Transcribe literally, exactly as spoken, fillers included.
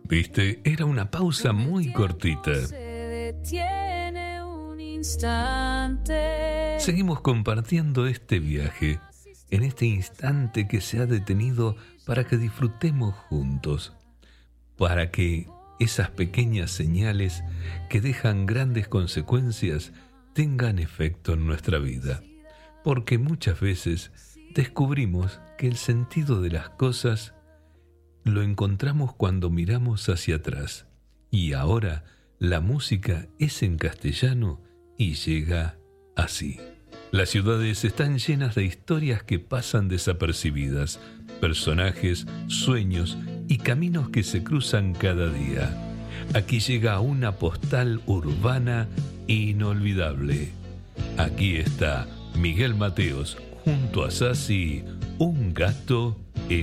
¿Viste? Era una pausa muy cortita. Seguimos compartiendo este viaje, en este instante que se ha detenido para que disfrutemos juntos, para que esas pequeñas señales que dejan grandes consecuencias tengan efecto en nuestra vida. Porque muchas veces descubrimos que el sentido de las cosas lo encontramos cuando miramos hacia atrás. Y ahora la música es en castellano y llega así. Las ciudades están llenas de historias que pasan desapercibidas, personajes, sueños y caminos que se cruzan cada día. Aquí llega una postal urbana inolvidable. Aquí está Miguel Mateos junto a Sassi, Un gato en